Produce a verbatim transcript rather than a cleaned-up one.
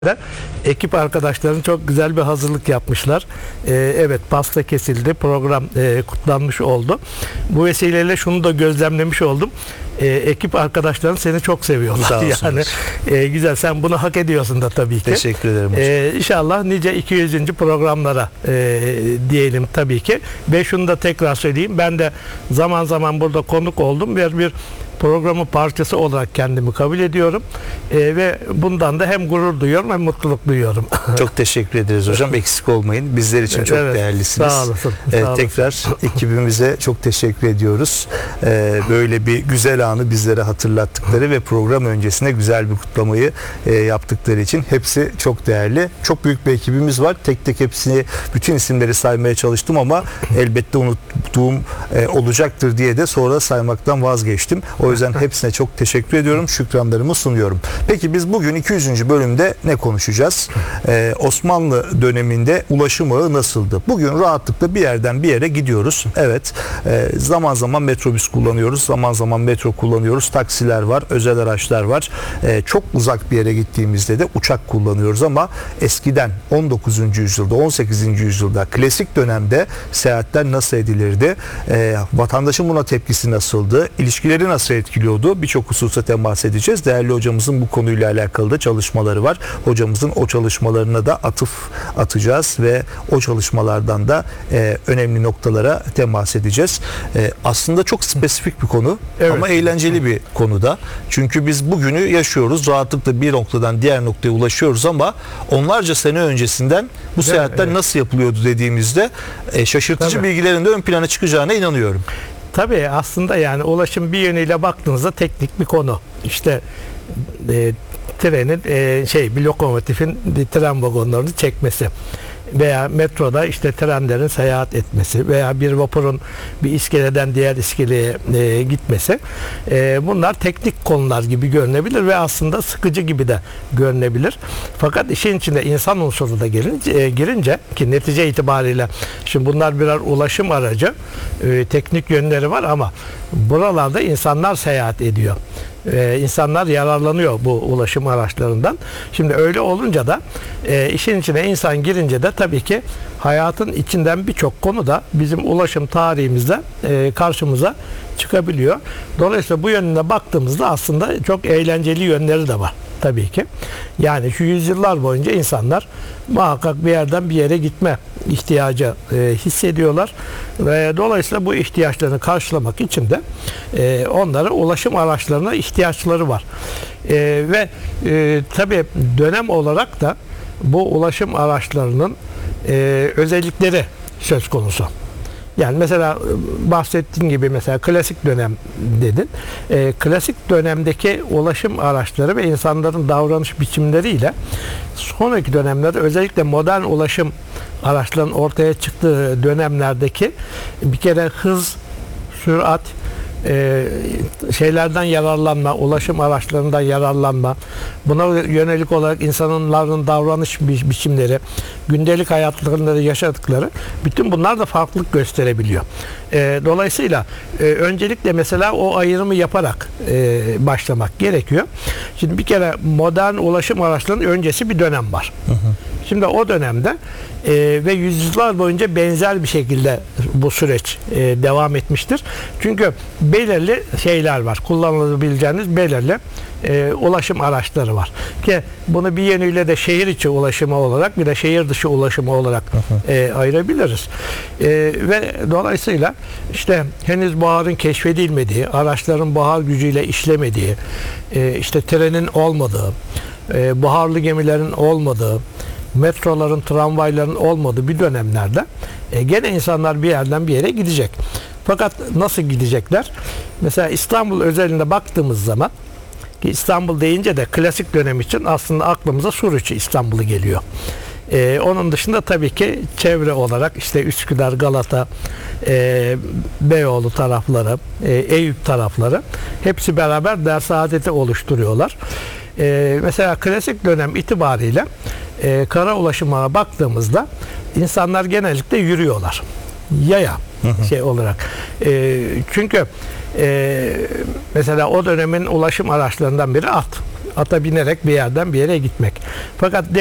Ekip arkadaşların çok güzel bir hazırlık yapmışlar. Ee, evet, pasta kesildi, program e, kutlanmış oldu. Bu vesileyle şunu da gözlemlemiş oldum. Ee, ekip arkadaşların seni çok seviyorlar. Sağ olsunuz. Yani e, güzel, sen bunu hak ediyorsun da tabii ki. Teşekkür ederim hocam. Ee, İnşallah nice iki yüzüncü programlara e, diyelim tabii ki. Ve şunu da tekrar söyleyeyim. Ben de zaman zaman burada konuk oldum ve bir programın parçası olarak kendimi kabul ediyorum. Ee, ve bundan da hem gurur duyuyorum hem mutluluk duyuyorum. Çok teşekkür ederiz hocam. Eksik olmayın. Bizler için çok Evet, değerlisiniz. sağ olasın, Ee, sağ olasın. tekrar ekibimize çok teşekkür ediyoruz. Ee, böyle bir güzel anı bizlere hatırlattıkları ve program öncesinde güzel bir kutlamayı e, yaptıkları için hepsi çok değerli. Çok büyük bir ekibimiz var. Tek tek hepsini, bütün isimleri saymaya çalıştım ama elbette unuttuğum e, olacaktır diye de sonra saymaktan vazgeçtim. O yüzden hepsine çok teşekkür ediyorum. Şükranlarımı sunuyorum. Peki biz bugün iki yüzüncü bölümde ne konuşacağız? Ee, Osmanlı döneminde ulaşım ağı nasıldı? Bugün rahatlıkla bir yerden bir yere gidiyoruz. Evet. E, zaman zaman metrobüs kullanıyoruz. Zaman zaman metro kullanıyoruz. Taksiler var. Özel araçlar var. E, çok uzak bir yere gittiğimizde de uçak kullanıyoruz ama eskiden on dokuzuncu yüzyılda, on sekizinci yüzyılda, klasik dönemde seyahatler nasıl edilirdi? E, vatandaşın buna tepkisi nasıldı? İlişkileri nasıl etkiliyordu? Birçok hususa temas edeceğiz. Değerli hocamızın bu konuyla alakalı da çalışmaları var. Hocamızın o çalışmalarına da atıf atacağız ve o çalışmalardan da e, önemli noktalara temas edeceğiz. E, aslında çok spesifik bir konu, evet, ama eğlenceli bir konuda. Çünkü biz bugünü yaşıyoruz. Rahatlıkla bir noktadan diğer noktaya ulaşıyoruz ama onlarca sene öncesinden bu seyahatler evet. nasıl yapılıyordu dediğimizde e, şaşırtıcı Tabii. bilgilerin de ön plana çıkacağına inanıyorum. Tabii aslında yani ulaşım bir yönüyle baktığınızda teknik bir konu. İşte e, trenin e, şey bir lokomotifin tren vagonlarını çekmesi veya metroda işte trenlerin seyahat etmesi veya bir vapurun bir iskeleden diğer iskeleye e, gitmesi, e, bunlar teknik konular gibi görünebilir ve aslında sıkıcı gibi de görünebilir. Fakat işin içinde insan unsuru da girince, e, girince ki netice itibariyle şimdi bunlar birer ulaşım aracı, e, teknik yönleri var ama buralarda insanlar seyahat ediyor. Ee, insanlar yararlanıyor bu ulaşım araçlarından. Şimdi öyle olunca da e, işin içine insan girince de tabii ki hayatın içinden birçok konu da bizim ulaşım tarihimizde e, karşımıza çıkabiliyor. Dolayısıyla bu yönüne baktığımızda aslında çok eğlenceli yönleri de var tabii ki. Yani şu yüzyıllar boyunca insanlar muhakkak bir yerden bir yere gitme ihtiyacı e, hissediyorlar ve dolayısıyla bu ihtiyaçlarını karşılamak için de e, onlara ulaşım araçlarına ihtiyaçları var. E, ve e, tabii dönem olarak da bu ulaşım araçlarının e, özellikleri söz konusu. Yani mesela bahsettiğin gibi mesela klasik dönem dedin. E, klasik dönemdeki ulaşım araçları ve insanların davranış biçimleriyle sonraki dönemlerde özellikle modern ulaşım araçlarının ortaya çıktığı dönemlerdeki bir kere hız, sürat, e, şeylerden yararlanma, ulaşım araçlarından yararlanma, buna yönelik olarak insanların davranış bi- biçimleri, gündelik hayatlarında yaşadıkları, bütün bunlar da farklılık gösterebiliyor. E, dolayısıyla e, öncelikle mesela o ayrımı yaparak e, başlamak gerekiyor. Şimdi bir kere modern ulaşım araçlarının öncesi bir dönem var. Hı hı. Şimdi o dönemde e, ve yüzyıllar boyunca benzer bir şekilde bu süreç e, devam etmiştir. Çünkü belirli şeyler var. Kullanılabileceğiniz belirli e, ulaşım araçları var. Ki bunu bir yönüyle de şehir içi ulaşımı olarak bir de şehir dışı ulaşımı olarak e, ayırabiliriz. E, ve dolayısıyla işte henüz buharın keşfedilmediği, araçların buhar gücüyle işlemediği, e, işte trenin olmadığı, e, buharlı gemilerin olmadığı, metroların, tramvayların olmadığı bir dönemlerde e, gene insanlar bir yerden bir yere gidecek. Fakat nasıl gidecekler? Mesela İstanbul özelinde baktığımız zaman, ki İstanbul deyince de klasik dönem için aslında aklımıza Suruç'u İstanbul'u geliyor. Ee, onun dışında tabii ki çevre olarak işte Üsküdar, Galata, e, Beyoğlu tarafları, e, Eyüp tarafları hepsi beraber Dersaadet'i oluşturuyorlar. E, mesela klasik dönem itibariyle e, kara ulaşımına baktığımızda insanlar genellikle yürüyorlar. Yaya şey olarak. E, çünkü e, mesela o dönemin ulaşım araçlarından biri at. ata binerek bir yerden bir yere gitmek. Fakat